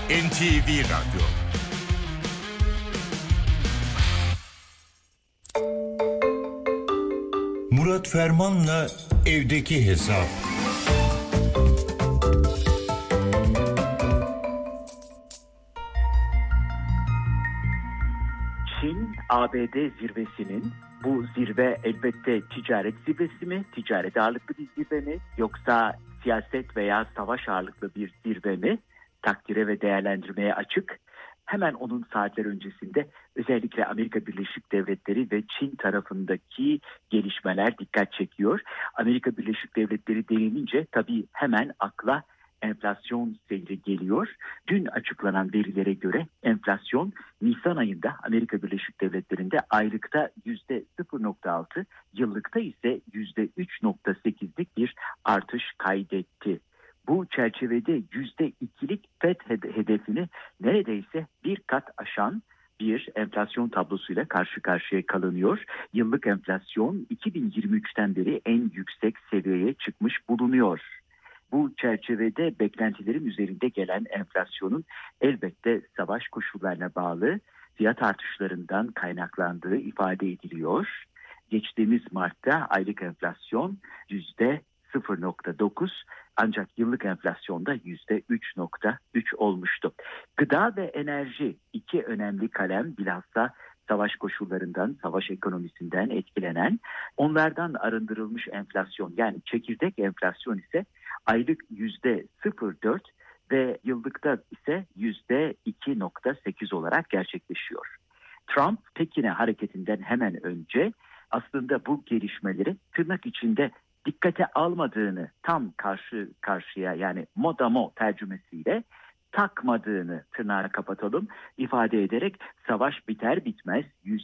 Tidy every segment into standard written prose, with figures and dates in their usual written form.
NTV Radyo. Murat Ferman'la evdeki hesap. Çin-ABD zirvesinin, bu zirve elbette ticaret zirvesi mi, ticaret ağırlıklı bir zirve mi, yoksa siyaset veya savaş ağırlıklı bir zirve mi, takdire ve değerlendirmeye açık. Hemen onun saatler öncesinde özellikle Amerika Birleşik Devletleri ve Çin tarafındaki gelişmeler dikkat çekiyor. Amerika Birleşik Devletleri denilince tabii hemen akla enflasyon seyri geliyor. Dün açıklanan verilere göre enflasyon Nisan ayında Amerika Birleşik Devletleri'nde aylıkta %0.6, yıllıkta ise %3.8'lik bir artış kaydetti. Bu çerçevede %2'lik FED hedefini neredeyse bir kat aşan bir enflasyon tablosuyla karşı karşıya kalınıyor. Yıllık enflasyon 2023'ten beri en yüksek seviyeye çıkmış bulunuyor. Bu çerçevede beklentilerin üzerinde gelen enflasyonun elbette savaş koşullarına bağlı fiyat artışlarından kaynaklandığı ifade ediliyor. Geçtiğimiz Mart'ta aylık enflasyon %0.9, ancak yıllık enflasyonda %3.3 olmuştu. Gıda ve enerji iki önemli kalem, bilhassa savaş koşullarından, savaş ekonomisinden etkilenen, onlardan arındırılmış enflasyon, yani çekirdek enflasyon ise aylık %0.4 ve yıllıkta ise %2.8 olarak gerçekleşiyor. Trump Pekin'e hareketinden hemen önce aslında bu gelişmeleri tırnak içinde dikkate almadığını, tam karşı karşıya, yani modamo tercümesiyle takmadığını, tırnağı kapatalım, ifade ederek savaş biter bitmez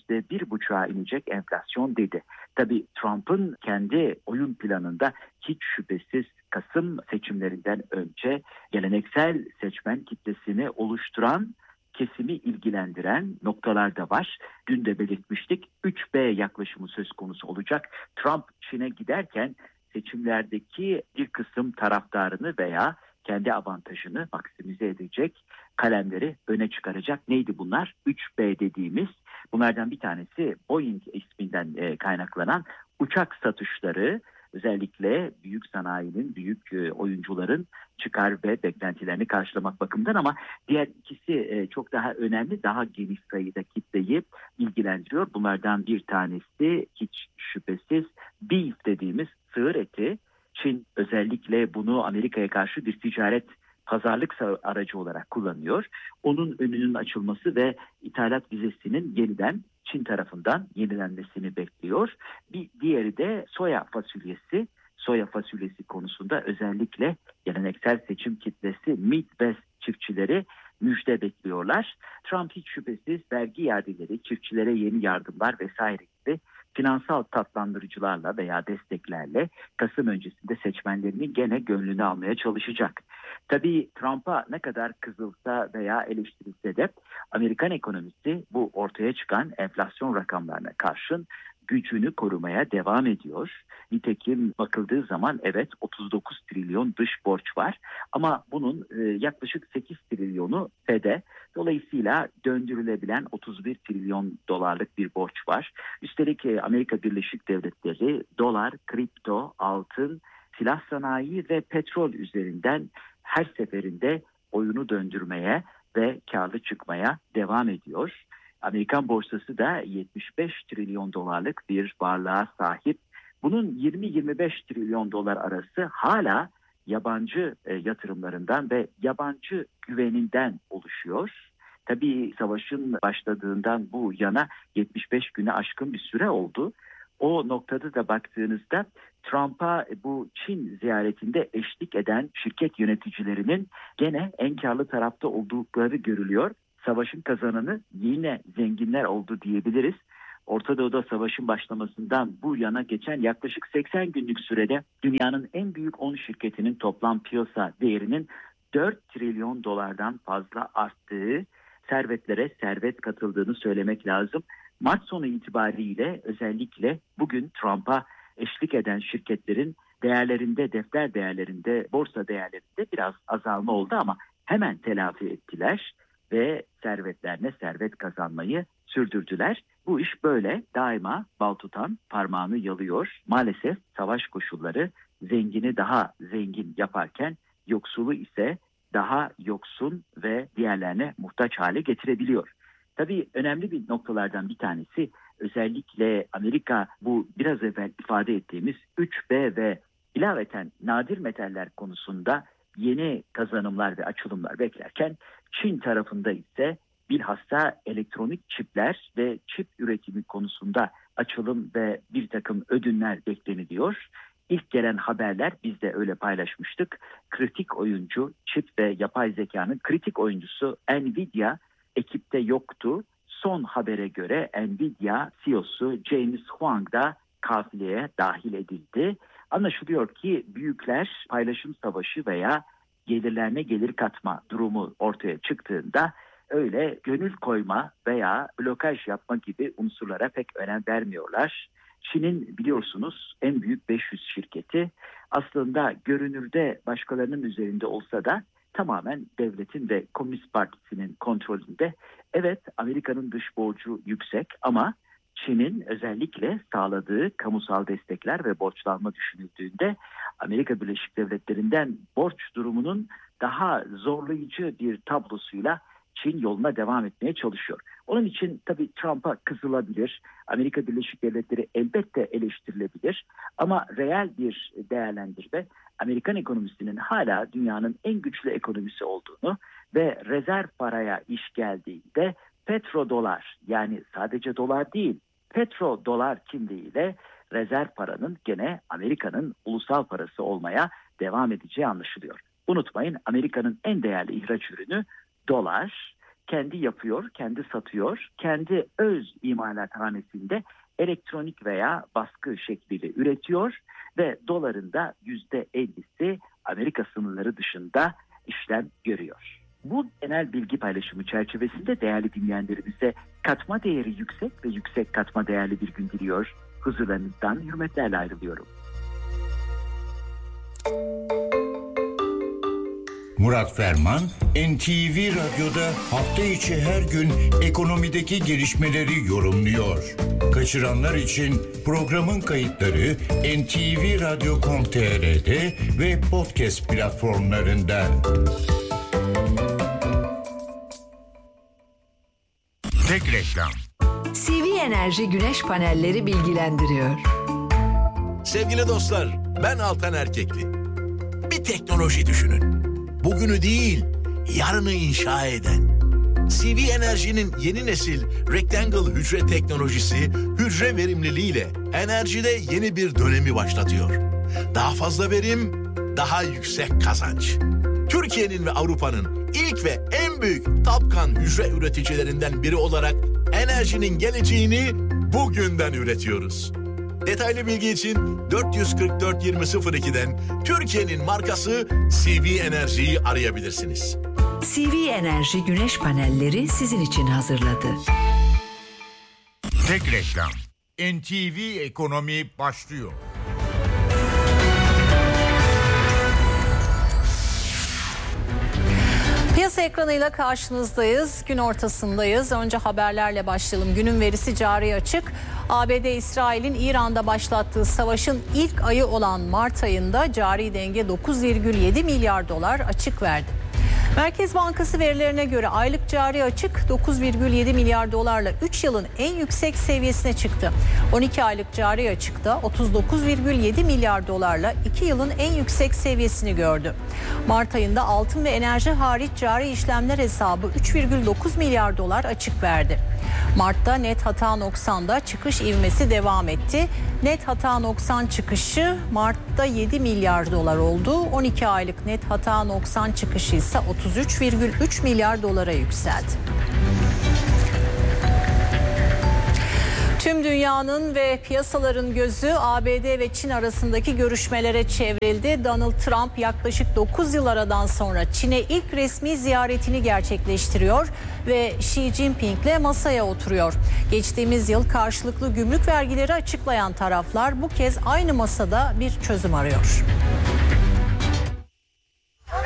%1,5'a inecek enflasyon dedi. Tabii Trump'ın kendi oyun planında hiç şüphesiz Kasım seçimlerinden önce geleneksel seçmen kitlesini oluşturan, kesimi ilgilendiren noktalar da var. Dün de belirtmiştik, 3B yaklaşımı söz konusu olacak. Trump Çin'e giderken seçimlerdeki bir kısım taraftarını veya kendi avantajını maksimize edecek kalemleri öne çıkaracak. Neydi bunlar? 3B dediğimiz, bunlardan bir tanesi Boeing isminden kaynaklanan uçak satışları. Özellikle büyük sanayinin, büyük oyuncuların çıkar ve beklentilerini karşılamak bakımından, ama diğer ikisi çok daha önemli, daha geniş sayıda kitleyi ilgilendiriyor. Bunlardan bir tanesi hiç şüphesiz beef dediğimiz sığır eti. Çin özellikle bunu Amerika'ya karşı bir ticaret, pazarlık aracı olarak kullanıyor. Onun önünün açılması ve ithalat vizesinin yeniden Çin tarafından yenilenmesini bekliyor. Bir diğeri de soya fasulyesi. Soya fasulyesi konusunda özellikle geleneksel seçim kitlesi Midwest çiftçileri müjde bekliyorlar. Trump hiç şüphesiz vergi iade, çiftçilere yeni yardımlar vesaire gibi finansal tatlandırıcılarla veya desteklerle Kasım öncesinde seçmenlerinin gene gönlünü almaya çalışacak. Tabii Trump'a ne kadar kızılsa veya eleştirilse de Amerikan ekonomisi bu ortaya çıkan enflasyon rakamlarına karşın gücünü korumaya devam ediyor. Nitekim bakıldığı zaman evet 39 trilyon dış borç var, ama bunun yaklaşık 8 trilyonu FED'e, dolayısıyla döndürülebilen 31 trilyon dolarlık bir borç var. Üstelik Amerika Birleşik Devletleri dolar, kripto, altın, silah sanayi ve petrol üzerinden her seferinde oyunu döndürmeye ve karlı çıkmaya devam ediyor. Amerikan borsası da 75 trilyon dolarlık bir varlığa sahip. Bunun 20-25 trilyon dolar arası hala yabancı yatırımlarından ve yabancı güveninden oluşuyor. Tabii savaşın başladığından bu yana 75 güne aşkın bir süre oldu. O noktada da baktığınızda Trump'a bu Çin ziyaretinde eşlik eden şirket yöneticilerinin gene en karlı tarafta oldukları görülüyor. Savaşın kazananı yine zenginler oldu diyebiliriz. Orta Doğu'da savaşın başlamasından bu yana geçen yaklaşık 80 günlük sürede dünyanın en büyük 10 şirketinin toplam piyasa değerinin 4 trilyon dolardan fazla arttığı, servetlere servet katıldığını söylemek lazım. Mart sonu itibariyle özellikle bugün Trump'a eşlik eden şirketlerin değerlerinde, defter değerlerinde, borsa değerlerinde biraz azalma oldu, ama hemen telafi ettiler ve servetlerine servet kazanmayı sürdürdüler. Bu iş böyle, daima bal tutan parmağını yalıyor. Maalesef savaş koşulları zengini daha zengin yaparken yoksulu ise daha yoksun ve diğerlerine muhtaç hale getirebiliyor. Tabii önemli bir noktalardan bir tanesi, özellikle Amerika bu biraz evvel ifade ettiğimiz 3B ve ilaveten nadir metaller konusunda yeni kazanımlar ve açılımlar beklerken, Çin tarafında ise bilhassa elektronik çipler ve çip üretimi konusunda açılım ve bir takım ödünler bekleniliyor. İlk gelen haberler, biz de öyle paylaşmıştık. Kritik oyuncu, çip ve yapay zekanın kritik oyuncusu Nvidia ekipte yoktu. Son habere göre Nvidia CEO'su James Huang da kafileye dahil edildi. Anlaşılıyor ki büyükler paylaşım savaşı veya gelirlerine gelir katma durumu ortaya çıktığında öyle gönül koyma veya blokaj yapma gibi unsurlara pek önem vermiyorlar. Çin'in biliyorsunuz en büyük 500 şirketi aslında görünürde başkalarının üzerinde olsa da tamamen devletin ve Komünist Partisi'nin kontrolünde. Evet, Amerika'nın dış borcu yüksek ama Çin'in özellikle sağladığı kamusal destekler ve borçlanma düşünüldüğünde Amerika Birleşik Devletleri'nden borç durumunun daha zorlayıcı bir tablosuyla Çin yoluna devam etmeye çalışıyor. Onun için tabii Trump'a kızılabilir, Amerika Birleşik Devletleri elbette eleştirilebilir ama reel bir değerlendirme Amerikan ekonomisinin hala dünyanın en güçlü ekonomisi olduğunu ve rezerv paraya iş geldiğinde petrodolar, yani sadece dolar değil, petrodolar kimliğiyle rezerv paranın gene Amerika'nın ulusal parası olmaya devam edeceği anlaşılıyor. Unutmayın, Amerika'nın en değerli ihraç ürünü dolar. Kendi yapıyor, kendi satıyor, kendi öz imalathanesinde elektronik veya baskı şekliyle üretiyor ve doların da %50'si Amerika sınırları dışında işlem görüyor. Bu genel bilgi paylaşımı çerçevesinde değerli dinleyenlerimize katma değeri yüksek ve yüksek katma değerli bir gün diliyor. Huzurlarınızdan hürmetlerle ayrılıyorum. Murat Ferman, NTV Radyo'da hafta içi her gün ekonomideki gelişmeleri yorumluyor. Kaçıranlar için programın kayıtları ntvradio.com.tr'de ve podcast platformlarında. Tek reklam. CV Enerji Güneş Panelleri bilgilendiriyor. Sevgili dostlar, ben Altan Erkekli. Bir teknoloji düşünün. Bugünü değil, yarını inşa eden. CV Enerji'nin yeni nesil Rectangle hücre teknolojisi, hücre verimliliğiyle enerjide yeni bir dönemi başlatıyor. Daha fazla verim, daha yüksek kazanç. Türkiye'nin ve Avrupa'nın ilk ve en büyük Tapkan hücre üreticilerinden biri olarak enerjinin geleceğini bugünden üretiyoruz. Detaylı bilgi için 444-2002'den Türkiye'nin markası CV Enerji'yi arayabilirsiniz. CV Enerji Güneş Panelleri sizin için hazırladı. Tek reklam. NTV Ekonomi başlıyor. Piyasa ekranıyla karşınızdayız. Gün ortasındayız. Önce haberlerle başlayalım. Günün verisi cari açık. ABD, İsrail'in İran'da başlattığı savaşın ilk ayı olan Mart ayında cari denge 9,7 milyar dolar açık verdi. Merkez Bankası verilerine göre aylık cari açık 9,7 milyar dolarla 3 yılın en yüksek seviyesine çıktı. 12 aylık cari açıkta 39,7 milyar dolarla 2 yılın en yüksek seviyesini gördü. Mart ayında altın ve enerji hariç cari işlemler hesabı 3,9 milyar dolar açık verdi. Mart'ta net hata noksanda çıkış ivmesi devam etti. Net hata noksan çıkışı Mart'ta 7 milyar dolar oldu. 12 aylık net hata noksan çıkışı ise 33,3 milyar dolara yükseldi. Tüm dünyanın ve piyasaların gözü ABD ve Çin arasındaki görüşmelere çevrildi. Donald Trump yaklaşık 9 yıl aradan sonra Çin'e ilk resmi ziyaretini gerçekleştiriyor ve Xi Jinping'le masaya oturuyor. Geçtiğimiz yıl karşılıklı gümrük vergileri açıklayan taraflar bu kez aynı masada bir çözüm arıyor.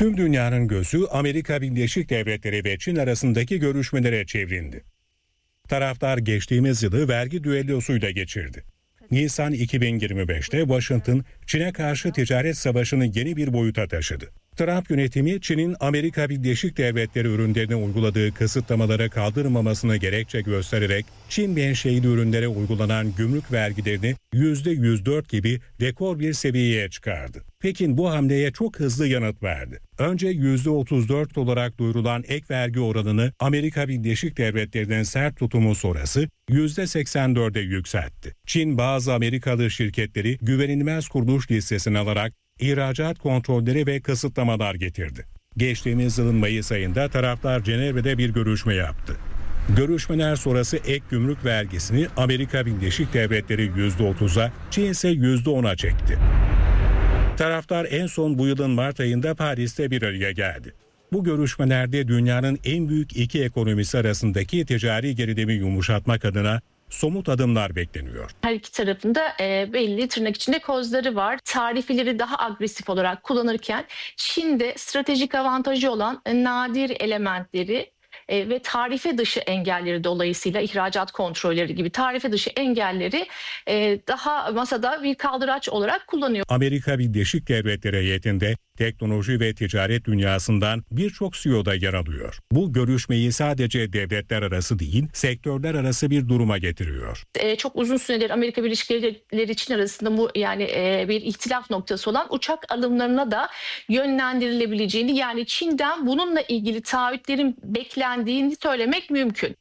Tüm dünyanın gözü Amerika Birleşik Devletleri ve Çin arasındaki görüşmelere çevrildi. Taraflar geçtiğimiz yılı vergi düellosuyla geçirdi. Nisan 2025'te Washington, Çin'e karşı ticaret savaşını yeni bir boyuta taşıdı. Trump yönetimi Çin'in Amerika Birleşik Devletleri ürünlerine uyguladığı kısıtlamaları kaldırmamasını gerekçe göstererek Çin menşeili ürünlere uygulanan gümrük vergilerini %104 gibi rekor bir seviyeye çıkardı. Pekin bu hamleye çok hızlı yanıt verdi. Önce %34 olarak duyurulan ek vergi oranını Amerika Birleşik Devletleri'nin sert tutumu sonrası %84'e yükseltti. Çin bazı Amerikalı şirketleri güvenilmez kuruluş listesine alarak ihracat kontrolleri ve kısıtlamalar getirdi. Geçtiğimiz yılın Mayıs ayında taraflar Cenevre'de bir görüşme yaptı. Görüşmeler sonrası ek gümrük vergisini Amerika Birleşik Devletleri %30'a, Çin ise %10'a çekti. Taraflar en son bu yılın Mart ayında Paris'te bir araya geldi. Bu görüşmelerde dünyanın en büyük iki ekonomisi arasındaki ticari gerilimi yumuşatmak adına somut adımlar bekleniyor. Her iki tarafında belli tırnak içinde kozları var. Tarifeleri daha agresif olarak kullanırken Çin'de stratejik avantajı olan nadir elementleri ve tarife dışı engelleri dolayısıyla ihracat kontrolleri gibi tarife dışı engelleri daha masada bir kaldıraç olarak kullanıyor. Amerika Birleşik Devletleri heyetinde teknoloji ve ticaret dünyasından birçok CEO da yer alıyor. Bu görüşmeyi sadece devletler arası değil, sektörler arası bir duruma getiriyor. Çok uzun süredir Amerika Birleşik Devletleri Çin arasında bu bir ihtilaf noktası olan uçak alımlarına da yönlendirilebileceğini, yani Çin'den bununla ilgili taahhütlerin beklendiğini söylemek mümkün.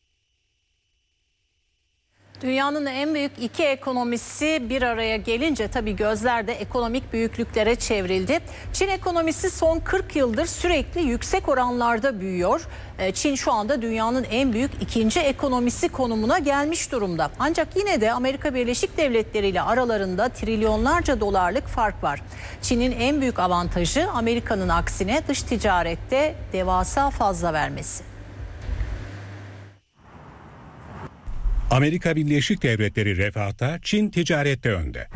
Dünyanın en büyük iki ekonomisi bir araya gelince tabii gözler de ekonomik büyüklüklere çevrildi. Çin ekonomisi son 40 yıldır sürekli yüksek oranlarda büyüyor. Çin şu anda dünyanın en büyük ikinci ekonomisi konumuna gelmiş durumda. Ancak yine de Amerika Birleşik Devletleri ile aralarında trilyonlarca dolarlık fark var. Çin'in en büyük avantajı Amerika'nın aksine dış ticarette devasa fazla vermesi. Amerika Birleşik Devletleri refahta, Çin ticarette önde.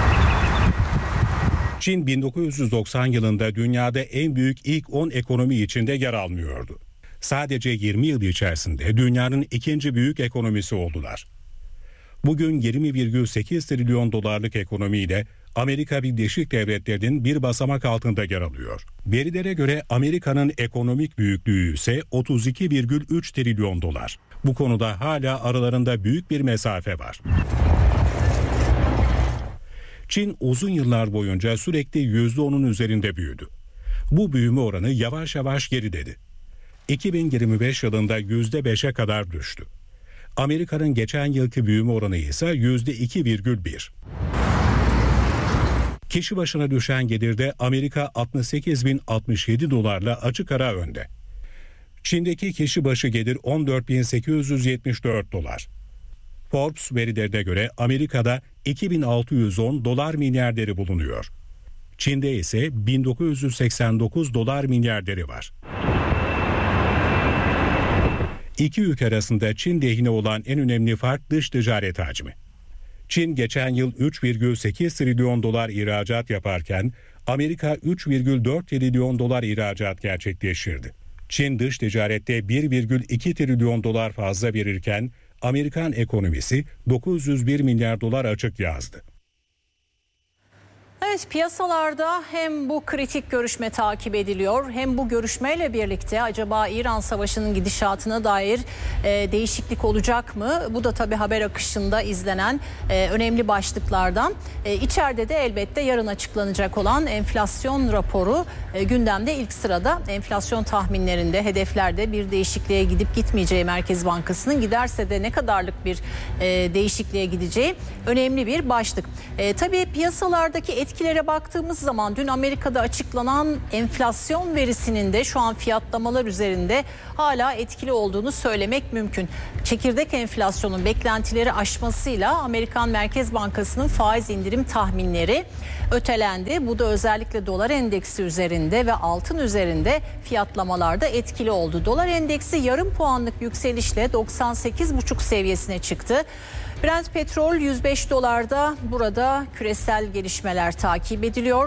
Çin 1990 yılında dünyada en büyük ilk 10 ekonomi içinde yer almıyordu. Sadece 20 yıl içerisinde dünyanın ikinci büyük ekonomisi oldular. Bugün 20,8 trilyon dolarlık ekonomiyle Amerika Birleşik Devletleri'nin bir basamak altında yer alıyor. Verilere göre Amerika'nın ekonomik büyüklüğü ise 32,3 trilyon dolar. Bu konuda hala aralarında büyük bir mesafe var. Çin uzun yıllar boyunca sürekli %10'un üzerinde büyüdü. Bu büyüme oranı yavaş yavaş geriledi. 2025 yılında %5'e kadar düştü. Amerika'nın geçen yılki büyüme oranı ise %2,1. Kişi başına düşen gelirde Amerika 68.067 dolarla açık ara önde. Çin'deki kişi başı gelir 14.874 dolar. Forbes verilerine göre Amerika'da 2.610 dolar milyarderi bulunuyor. Çin'de ise 1989 dolar milyarderi var. İki ülke arasında Çin lehine olan en önemli fark dış ticaret hacmi. Çin geçen yıl 3,8 trilyon dolar ihracat yaparken Amerika 3,4 trilyon dolar ihracat gerçekleştirdi. Çin dış ticarette 1,2 trilyon dolar fazla verirken Amerikan ekonomisi 901 milyar dolar açık yazdı. Evet, piyasalarda hem bu kritik görüşme takip ediliyor, hem bu görüşmeyle birlikte acaba İran Savaşı'nın gidişatına dair değişiklik olacak mı? Bu da tabii haber akışında izlenen önemli başlıklardan. İçeride de elbette yarın açıklanacak olan enflasyon raporu gündemde ilk sırada. Enflasyon tahminlerinde, hedeflerde bir değişikliğe gidip gitmeyeceği Merkez Bankası'nın, giderse de ne kadarlık bir değişikliğe gideceği önemli bir başlık. Tabii piyasalardaki etkilere baktığımız zaman dün Amerika'da açıklanan enflasyon verisinin de şu an fiyatlamalar üzerinde hala etkili olduğunu söylemek mümkün. Çekirdek enflasyonun beklentileri aşmasıyla Amerikan Merkez Bankası'nın faiz indirim tahminleri ötelendi. Bu da özellikle dolar endeksi üzerinde ve altın üzerinde fiyatlamalarda etkili oldu. Dolar endeksi yarım puanlık yükselişle 98,5 seviyesine çıktı. Brent petrol 105 dolarda. Burada küresel gelişmeler takip ediliyor.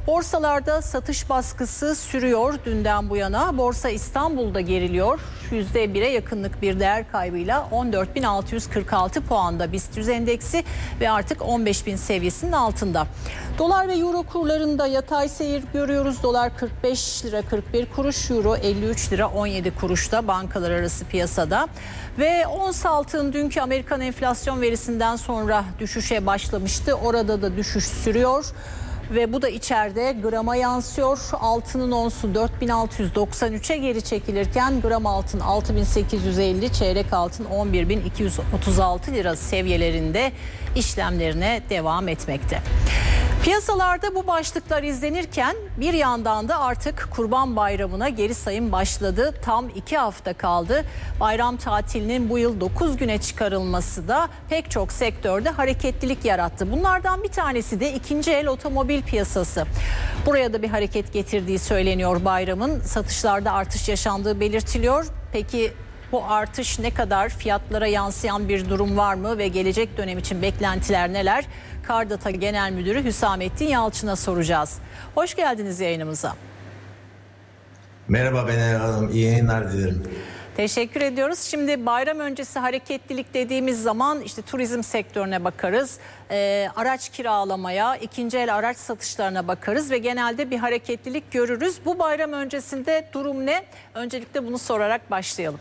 Borsalarda satış baskısı sürüyor dünden bu yana. Borsa İstanbul'da geriliyor. %1'e yakınlık bir değer kaybıyla 14.646 puanda BIST 100 endeksi ve artık 15.000 seviyesinin altında. Dolar ve euro kurlarında yatay seyir görüyoruz. Dolar 45 lira 41 kuruş, euro 53 lira 17 kuruşta bankalar arası piyasada. Ve ons altın dünkü Amerikan enflasyon verisinden sonra düşüşe başlamıştı. Orada da düşüş sürüyor. Ve bu da içeride grama yansıyor. Altının onsu 4.693'e geri çekilirken gram altın 6.850, çeyrek altın 11.236 lira seviyelerinde işlemlerine devam etmekte. Piyasalarda bu başlıklar izlenirken bir yandan da artık Kurban Bayramı'na geri sayım başladı. Tam 2 hafta kaldı. Bayram tatilinin bu yıl 9 güne çıkarılması da pek çok sektörde hareketlilik yarattı. Bunlardan bir tanesi de ikinci el otomobil piyasası. Buraya da bir hareket getirdiği söyleniyor bayramın. Satışlarda artış yaşandığı belirtiliyor. Peki bu artış ne kadar, fiyatlara yansıyan bir durum var mı ve gelecek dönem için beklentiler neler? Kardata Genel Müdürü Hüsamettin Yalçın'a soracağız. Hoş geldiniz yayınımıza. Merhaba Bener Hanım, iyi yayınlar dilerim. Teşekkür ediyoruz. Şimdi bayram öncesi hareketlilik dediğimiz zaman işte turizm sektörüne bakarız, araç kiralamaya, ikinci el araç satışlarına bakarız ve genelde bir hareketlilik görürüz. Bu bayram öncesinde durum ne? Öncelikle bunu sorarak başlayalım.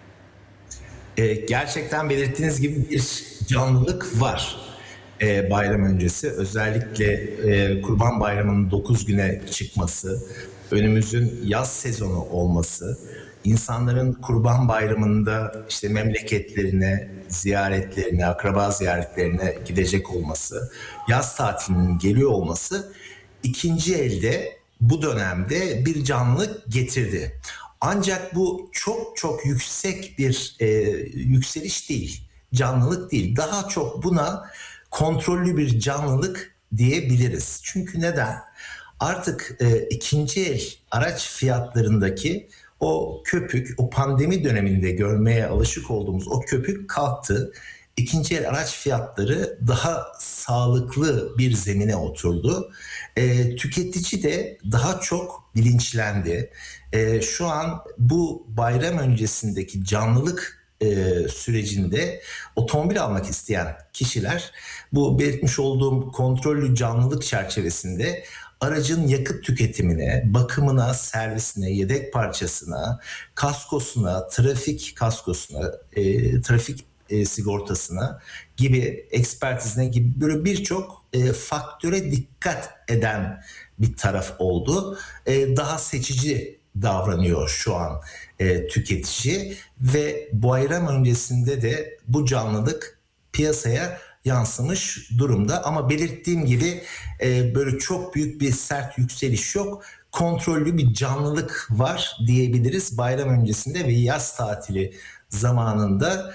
Gerçekten belirttiğiniz gibi bir canlılık var bayram öncesi. Özellikle Kurban Bayramı'nın 9 güne çıkması, önümüzün yaz sezonu olması, insanların Kurban Bayramı'nda işte memleketlerine, ziyaretlerine, akraba ziyaretlerine gidecek olması, yaz tatilinin geliyor olması ikinci elde bu dönemde bir canlılık getirdi. Ancak bu çok yüksek bir yükseliş değil, canlılık değil. Daha çok buna kontrollü bir canlılık diyebiliriz. Çünkü neden? Artık ikinci el araç fiyatlarındaki o köpük, o pandemi döneminde görmeye alışık olduğumuz o köpük kalktı. İkinci el araç fiyatları daha sağlıklı bir zemine oturdu. Tüketici de daha çok bilinçlendi. Şu an bu bayram öncesindeki canlılık sürecinde otomobil almak isteyen kişiler bu belirtmiş olduğum kontrollü canlılık çerçevesinde aracın yakıt tüketimine, bakımına, servisine, yedek parçasına, kaskosuna, trafik kaskosuna, trafik sigortasına gibi, ekspertizine gibi böyle birçok faktöre dikkat eden bir taraf oldu. Daha seçici davranıyor şu an tüketici ve bayram öncesinde de bu canlılık piyasaya yansımış durumda. Ama belirttiğim gibi böyle çok büyük bir sert yükseliş yok. Kontrollü bir canlılık var diyebiliriz. Bayram öncesinde ve yaz tatili zamanında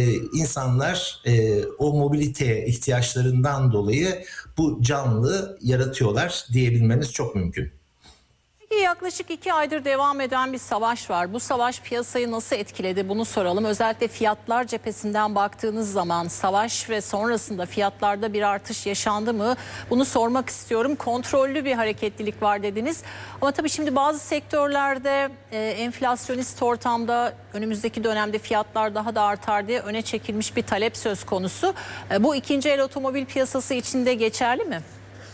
insanlar o mobilite ihtiyaçlarından dolayı bu canlılığı yaratıyorlar diyebilmemiz çok mümkün. Yaklaşık 2 aydır devam eden bir savaş var. Bu savaş piyasayı nasıl etkiledi bunu soralım. Özellikle fiyatlar cephesinden baktığınız zaman savaş ve sonrasında fiyatlarda bir artış yaşandı mı? Bunu sormak istiyorum. Kontrollü bir hareketlilik var dediniz. Ama tabii şimdi bazı sektörlerde enflasyonist ortamda önümüzdeki dönemde fiyatlar daha da artar diye öne çekilmiş bir talep söz konusu. Bu ikinci el otomobil piyasası için de geçerli mi?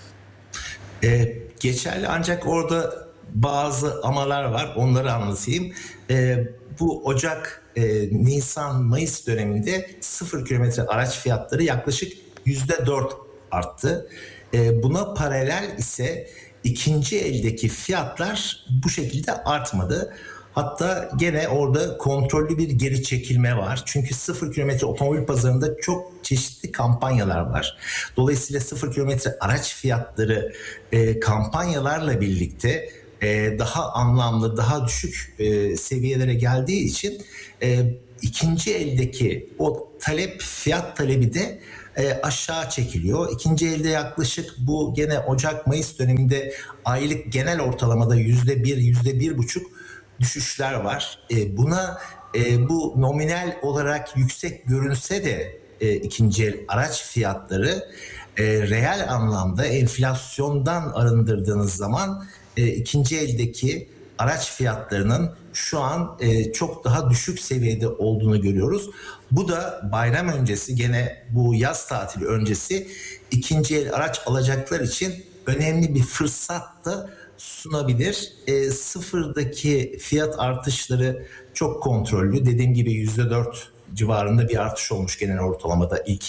Geçerli, ancak orada bazı amalar var, onları anlatayım. Bu Ocak, Nisan, Mayıs döneminde 0 kilometre araç fiyatları yaklaşık %4 arttı. Buna paralel ise ikinci eldeki fiyatlar bu şekilde artmadı. Hatta gene orada kontrollü bir geri çekilme var. Çünkü 0 kilometre otomobil pazarında çok çeşitli kampanyalar var. Dolayısıyla 0 kilometre araç fiyatları kampanyalarla birlikte daha anlamlı, daha düşük seviyelere geldiği için ikinci eldeki o talep, fiyat talebi de aşağı çekiliyor. İkinci elde yaklaşık bu gene Ocak-Mayıs döneminde aylık genel ortalamada %1, %1,5 düşüşler var. Buna bu nominal olarak yüksek görünse de ikinci el araç fiyatları reel anlamda enflasyondan arındırdığınız zaman ikinci eldeki araç fiyatlarının şu an çok daha düşük seviyede olduğunu görüyoruz. Bu da bayram öncesi, gene bu yaz tatili öncesi ikinci el araç alacaklar için önemli bir fırsat da sunabilir. Sıfırdaki fiyat artışları çok kontrollü. Dediğim gibi %4 civarında bir artış olmuş genel ortalamada ilk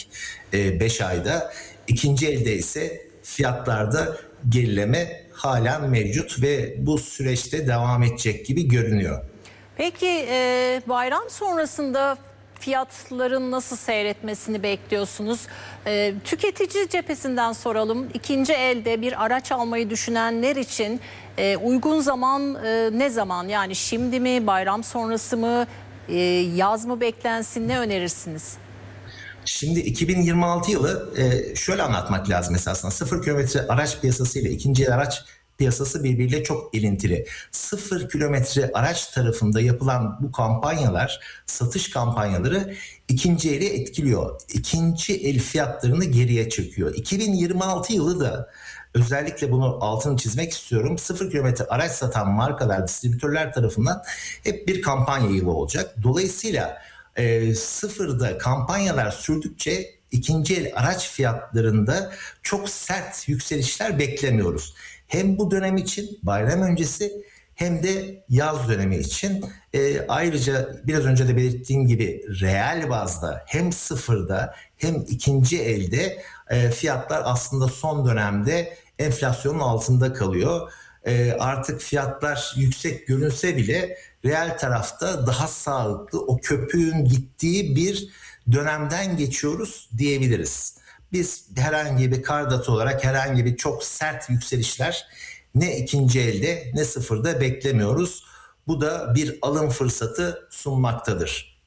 5 ayda. İkinci elde ise fiyatlarda gerileme halen mevcut ve bu süreçte devam edecek gibi görünüyor. Peki bayram sonrasında fiyatların nasıl seyretmesini bekliyorsunuz? Tüketici cephesinden soralım. İkinci elde bir araç almayı düşünenler için uygun zaman ne zaman? Yani şimdi mi, bayram sonrası mı, yaz mı beklensin, ne önerirsiniz? Şimdi 2026 yılı şöyle anlatmak lazım esasında. 0 kilometre araç piyasası ile ikinci el araç piyasası birbiriyle çok ilintili. 0 kilometre araç tarafında yapılan bu kampanyalar, satış kampanyaları ikinci eli etkiliyor. İkinci el fiyatlarını geriye çekiyor. 2026 yılı da özellikle bunu altını çizmek istiyorum. 0 kilometre araç satan markalar, distribütörler tarafından hep bir kampanya yılı olacak. Dolayısıyla sıfırda kampanyalar sürdükçe ikinci el araç fiyatlarında çok sert yükselişler beklemiyoruz. Hem bu dönem için, bayram öncesi, hem de yaz dönemi için. Ayrıca biraz önce de belirttiğim gibi reel bazda hem sıfırda hem ikinci elde fiyatlar aslında son dönemde enflasyonun altında kalıyor. Artık fiyatlar yüksek görünse bile reel tarafta daha sağlıklı, o köpüğün gittiği bir dönemden geçiyoruz diyebiliriz. Biz herhangi bir kardat olarak herhangi bir çok sert yükselişler ne ikinci elde ne sıfırda beklemiyoruz. Bu da bir alım fırsatı sunmaktadır.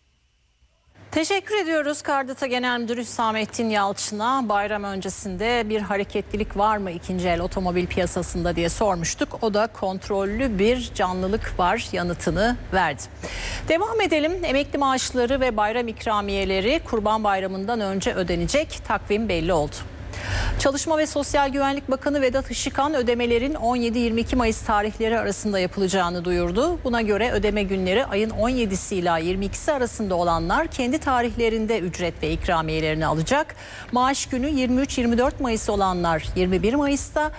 Teşekkür ediyoruz Kardata Genel Müdürü Hüsamettin Yalçın'a. Bayram öncesinde bir hareketlilik var mı ikinci el otomobil piyasasında diye sormuştuk. O da kontrollü bir canlılık var yanıtını verdi. Devam edelim. Emekli maaşları ve bayram ikramiyeleri Kurban Bayramı'ndan önce ödenecek. Takvim belli oldu. Çalışma ve Sosyal Güvenlik Bakanı Vedat Işıkhan ödemelerin 17-22 Mayıs tarihleri arasında yapılacağını duyurdu. Buna göre ödeme günleri ayın 17'si ile 22'si arasında olanlar kendi tarihlerinde ücret ve ikramiyelerini alacak. Maaş günü 23-24 Mayıs olanlar 21 Mayıs'ta,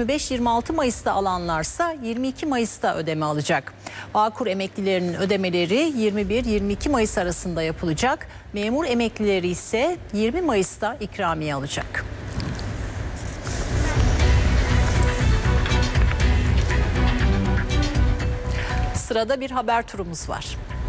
25-26 Mayıs'ta alanlarsa 22 Mayıs'ta ödeme alacak. Bağkur emeklilerinin ödemeleri 21-22 Mayıs arasında yapılacak. Memur emeklileri ise 20 Mayıs'ta ikramiye alacak. Sırada bir haber turumuz var.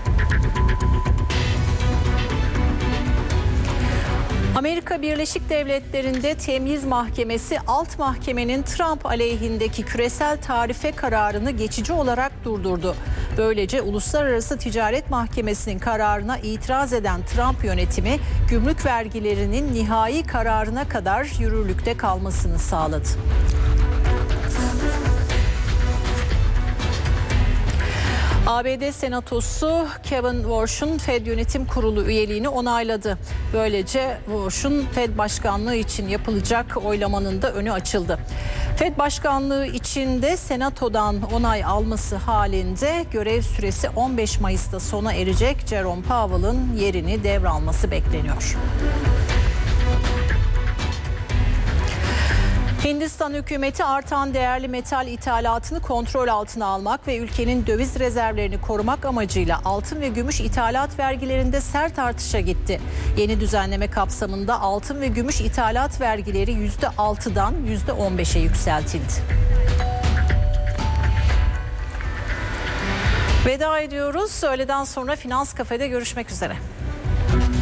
Amerika Birleşik Devletleri'nde Temyiz Mahkemesi alt mahkemenin Trump aleyhindeki küresel tarife kararını geçici olarak durdurdu. Böylece Uluslararası Ticaret Mahkemesi'nin kararına itiraz eden Trump yönetimi gümrük vergilerinin nihai kararına kadar yürürlükte kalmasını sağladı. ABD Senatosu Kevin Warsh'un Fed Yönetim Kurulu üyeliğini onayladı. Böylece Warsh'un Fed Başkanlığı için yapılacak oylamanın da önü açıldı. Fed Başkanlığı için de Senato'dan onay alması halinde görev süresi 15 Mayıs'ta sona erecek. Jerome Powell'ın yerini devralması bekleniyor. Hindistan hükümeti artan değerli metal ithalatını kontrol altına almak ve ülkenin döviz rezervlerini korumak amacıyla altın ve gümüş ithalat vergilerinde sert artışa gitti. Yeni düzenleme kapsamında altın ve gümüş ithalat vergileri %6'dan %15'e yükseltildi. Veda ediyoruz. Öğleden sonra Finans Kafe'de görüşmek üzere.